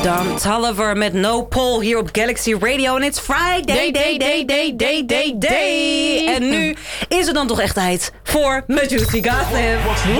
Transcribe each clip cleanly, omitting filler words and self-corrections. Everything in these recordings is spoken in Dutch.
Dan Tolliver met No Poll hier op Galaxy Radio. En it's Friday, day. En nu is het dan toch echt tijd voor Mejuicy Gossip.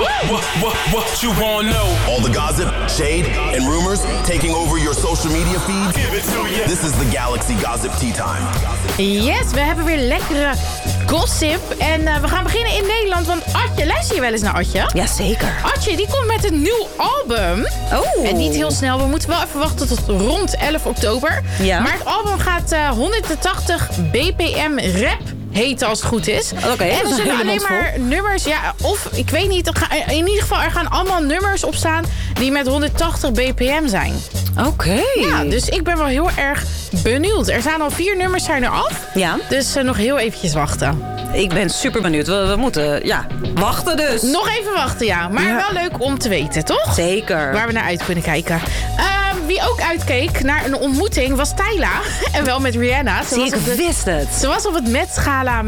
What you wanna know? All the gossip, shade, and rumors taking over your social media feed. This is the Galaxy Gossip Tea Time. Yes, we hebben weer lekkere gossip. En we gaan beginnen in Nederland. Want Atje, luister je wel eens naar Atje? Jazeker. Atje, die komt met een nieuw album. Oh. En niet heel snel. We moeten wel even wachten tot rond 11 oktober. Ja. Maar het album gaat 180 BPM rap heten als het goed is. Oké, en dat er is zullen een hele alleen mond vol. maar nummers... Ja, of ik weet niet. In ieder geval, er gaan allemaal nummers op staan die met 180 BPM zijn. Oké. Ja, dus ik ben wel heel erg benieuwd. Er staan al 4 nummers zijn er af. Ja. Dus nog heel eventjes wachten. Ik ben super benieuwd. We moeten, wachten dus. Nog even wachten, ja. Maar wel leuk om te weten, toch? Zeker. Waar we naar uit kunnen kijken. Wie ook uitkeek naar een ontmoeting was Tyla. En wel met Rihanna. Wist het. Ze was op het Met-gala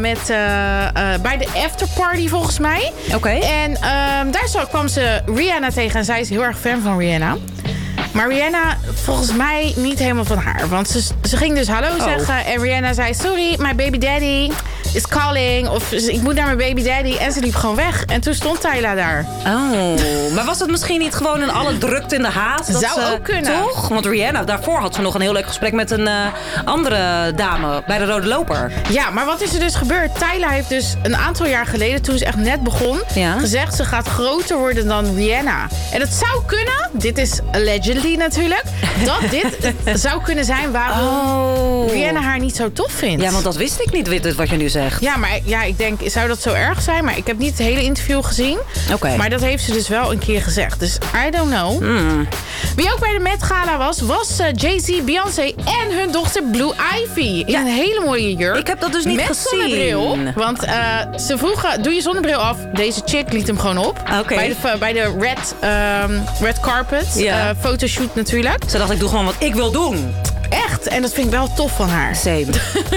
bij de afterparty volgens mij. Oké. En daar kwam ze Rihanna tegen. En zij is heel erg fan van Rihanna. Maar Rihanna, volgens mij niet helemaal van haar. Want ze ging dus hallo zeggen. En Rihanna zei, sorry, my baby daddy is calling. Of ik moet naar mijn baby daddy. En ze liep gewoon weg. En toen stond Tyla daar. Oh, maar was het misschien niet gewoon in alle drukte in de haast? Zou ook kunnen. Toch? Want Rihanna, daarvoor had ze nog een heel leuk gesprek met een andere dame bij de Rode Loper. Ja, maar wat is er dus gebeurd? Tyla heeft dus een aantal jaar geleden, toen ze echt net begon, gezegd ze gaat groter worden dan Rihanna. En het zou kunnen, dit is allegedly natuurlijk, dat dit zou kunnen zijn waarom Rihanna haar niet zo tof vindt. Ja, want dat wist ik niet, wat je nu zegt. Ja, maar ik denk, zou dat zo erg zijn? Maar ik heb niet het hele interview gezien. Oké. Maar dat heeft ze dus wel een keer gezegd. Dus I don't know. Wie ook bij de Met Gala was Jay-Z, Beyoncé en hun dochter Blue Ivy. In een hele mooie jurk. Ik heb dat dus niet met gezien. Zonnebril. Want ze vroegen, doe je zonnebril af. Deze chick liet hem gewoon op. Oké. Bij de red carpet. Fotoshoot natuurlijk. Ze dacht, ik doe gewoon wat ik wil doen. Echt. En dat vind ik wel tof van haar. Same.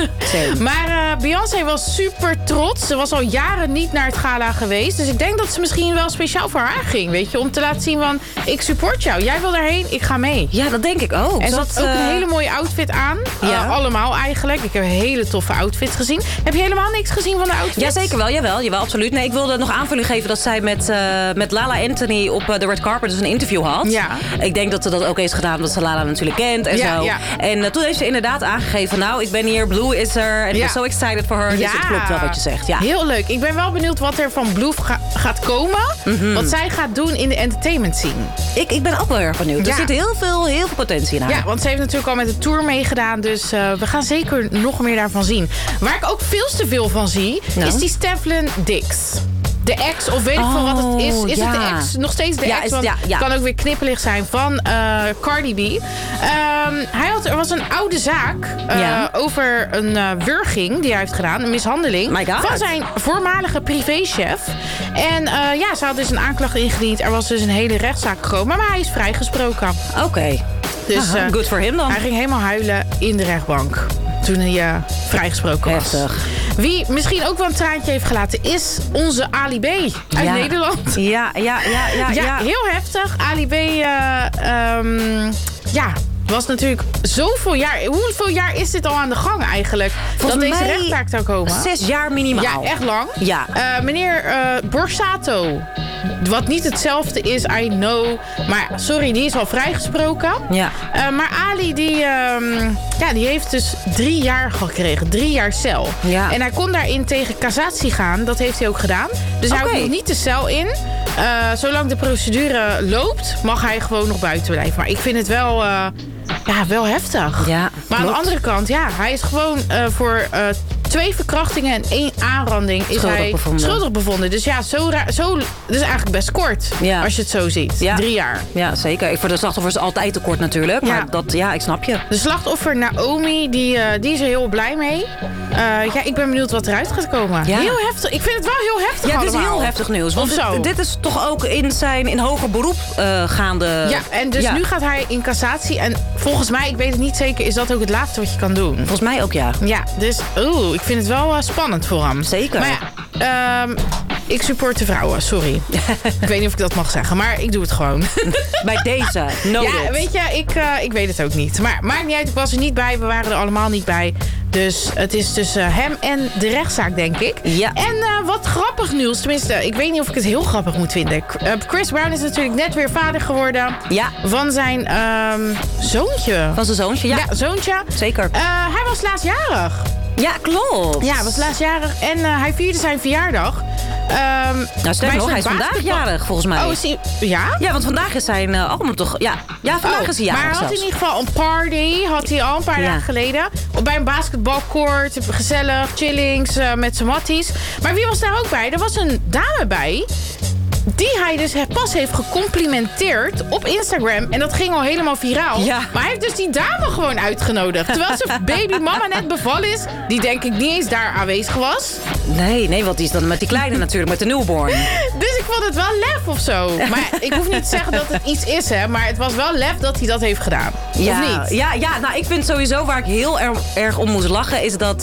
Maar Beyoncé was super trots. Ze was al jaren niet naar het gala geweest. Dus ik denk dat ze misschien wel speciaal voor haar ging. Weet je, om te laten zien van, ik support jou. Jij wil daarheen, ik ga mee. Ja, dat denk ik ook. En ze had ook een hele mooie outfit aan. Allemaal eigenlijk. Ik heb hele toffe outfits gezien. Heb je helemaal niks gezien van de outfits? Ja, zeker wel. Jawel, absoluut. Nee, ik wilde nog aanvulling geven dat zij met Lala Anthony op de Red Carpet dus een interview had. Ja. Ik denk dat ze dat ook heeft gedaan omdat ze Lala natuurlijk kent en zo. Ja. En toen heeft ze inderdaad aangegeven, nou, ik ben hier, Blue is er. En ik ben zo excited voor haar. Dus het klopt wel wat je zegt. Ja. Heel leuk. Ik ben wel benieuwd wat er van Blue gaat komen. Wat zij gaat doen in de entertainment scene. Ik ben ook wel erg benieuwd. Er zit heel veel potentie in haar. Ja, want ze heeft natuurlijk al met de tour meegedaan. Dus we gaan zeker nog meer daarvan zien. Waar ik ook veel te veel van zie, is die Steflon Diggs. De ex, of weet ik veel wat het is. Is het de ex? Nog steeds de ex? Want het kan ook weer knippelig zijn van Cardi B. Er was een oude zaak over een wurging die hij heeft gedaan. Een mishandeling van zijn voormalige privéchef. En ze had dus een aanklacht ingediend. Er was dus een hele rechtszaak gekomen. Maar hij is vrijgesproken. Oké. Dus good voor hem dan. Hij ging helemaal huilen in de rechtbank. Toen hij vrijgesproken was. Heftig. Wie misschien ook wel een traantje heeft gelaten is onze Ali B uit Nederland. Ja, heel heftig. Ali B, was natuurlijk zoveel jaar. Hoeveel jaar is dit al aan de gang eigenlijk? Volgens dat deze mij rechtszaak zou komen? 6 jaar minimaal. Ja, echt lang. Ja. Meneer Borsato. Wat niet hetzelfde is, I know. Maar sorry, die is al vrijgesproken. Ja. Maar Ali, die heeft dus 3 jaar gekregen. 3 jaar cel. Ja. En hij kon daarin tegen cassatie gaan. Dat heeft hij ook gedaan. Dus hij hoeft nog niet de cel in. Zolang de procedure loopt, mag hij gewoon nog buiten blijven. Maar ik vind het wel... wel heftig. Ja, maar aan de andere kant, hij is gewoon voor 2 verkrachtingen en 1 aanranding is schuldig bevonden. Dus ja, zo dus eigenlijk best kort. Ja. Als je het zo ziet. Ja. 3 jaar. Ja, zeker. Voor de slachtoffers is altijd te kort natuurlijk. Maar ik snap je. De slachtoffer Naomi, die is er heel blij mee. Ik ben benieuwd wat eruit gaat komen. Ja. Heel heftig. Ik vind het wel heel heftig het is heel heftig nieuws. Want dit is toch ook in hoger beroep gaande. Ja, en dus nu gaat hij in cassatie. En volgens mij, ik weet het niet zeker, is dat ook het laatste wat je kan doen. Volgens mij ook, ja. Ja, dus ik vind het wel spannend voor hem. Zeker. Maar Ik support de vrouwen, sorry. Ik weet niet of ik dat mag zeggen, maar ik doe het gewoon. Bij deze, ja, weet je, ik weet het ook niet. Maar maakt niet uit, ik was er niet bij. We waren er allemaal niet bij. Dus het is tussen hem en de rechtszaak, denk ik. Ja. En wat grappig nieuws. Tenminste, ik weet niet of ik het heel grappig moet vinden. Chris Brown is natuurlijk net weer vader geworden. Ja. Van zijn zoontje. Van zijn zoontje, ja. Ja, zoontje. Zeker. Hij was laatstjarig. Ja, klopt. Ja, hij was laatstjarig. En hij vierde zijn verjaardag. Sterker nog, hij is vandaag jarig, volgens mij. Oh, is hij... Ja? Ja, want vandaag is zijn album toch... Ja, vandaag is hij jarig. Maar hij had in ieder geval een party. Had hij al een paar dagen geleden. Bij een basketbalcourt. Gezellig, chillings met zijn matties. Maar wie was daar ook bij? Er was een dame bij... die hij dus pas heeft gecomplimenteerd op Instagram. En dat ging al helemaal viraal. Ja. Maar hij heeft dus die dame gewoon uitgenodigd. Terwijl zijn babymama net bevallen is. Die denk ik niet eens daar aanwezig was. Nee, want die is dan met die kleine natuurlijk, met de newborn. Dus ik vond het wel lef of zo. Maar ik hoef niet te zeggen dat het iets is, hè. Maar het was wel lef dat hij dat heeft gedaan. Ja, of niet? Ja, nou, ik vind sowieso waar ik heel erg om moest lachen... is dat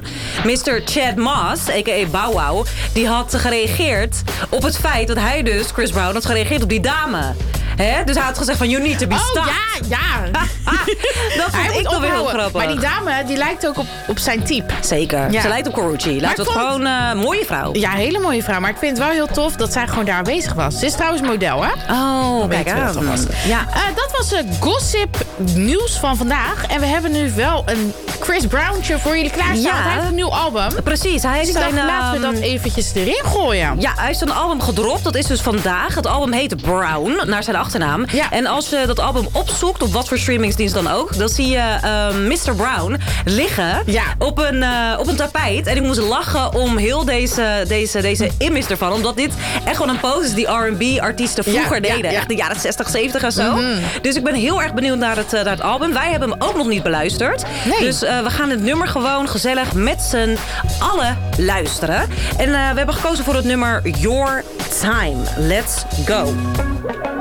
Mr. Chad Moss, a.k.a. Bow Wow... die had gereageerd op het feit dat hij dus, Chris Brown, had gereageerd op die dame. Hè? Dus hij had gezegd van, you need to be stopped. Oh, ja. Dat vond ik toch weer heel grappig. Maar die dame, die lijkt ook op zijn type. Zeker. Ja. Ze lijkt op Karrueche. Lijkt het gewoon een mooie vrouw. Ja, hele mooie vrouw. Maar ik vind het wel heel tof dat zij gewoon daar aanwezig was. Ze is trouwens model, hè? Oh, kijk aan. Ja. Dat was het gossip nieuws van vandaag. En we hebben nu wel een Chris Browntje voor jullie klaarstaan. Ja. Hij heeft een nieuw album. Precies. Hij heeft laten we dat eventjes erin gooien. Ja, hij heeft een album gedropt. Dat is dus vandaag. Het album heet Brown, naar zijn achternaam. Ja. En als je dat album opzoekt, op wat voor streamingsdienst dan ook... dan zie je Mr. Brown liggen op een tapijt. En ik moest lachen om heel deze image ervan. Omdat dit echt gewoon een pose is die R&B-artiesten vroeger deden. Echt de jaren 60, 70 en zo. Mm-hmm. Dus ik ben heel erg benieuwd naar het album. Wij hebben hem ook nog niet beluisterd. Nee. Dus we gaan het nummer gewoon gezellig met z'n allen luisteren. En we hebben gekozen voor het nummer Your Time. Let's go.